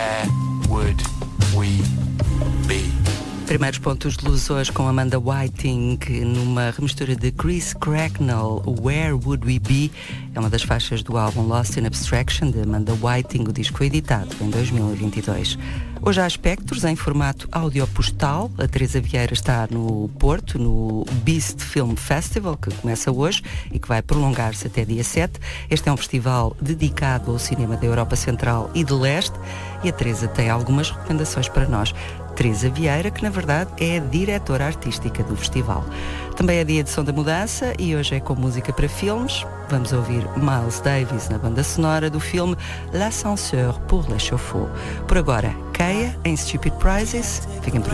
where would we be? Primeiros pontos de luz hoje com Amanda Whiting numa remistura de Chris Cracknell, Where Would We Be? É uma das faixas do álbum Lost in Abstraction de Amanda Whiting, o disco editado em 2022. Hoje há Espectros em formato audiopostal. A Teresa Vieira está no Porto, no Beast Film Festival, que começa hoje e que vai prolongar-se até dia 7. Este é um festival dedicado ao cinema da Europa Central e de Leste e a Teresa tem algumas recomendações para nós. Teresa Vieira, que na verdade é a diretora artística do festival. Também é dia de Som da Mudança e hoje é com música para filmes. Vamos ouvir Miles Davis na banda sonora do filme L'Ascenseur pour l'échafaud. Por agora, Keia em Stupid Prizes. Fiquem por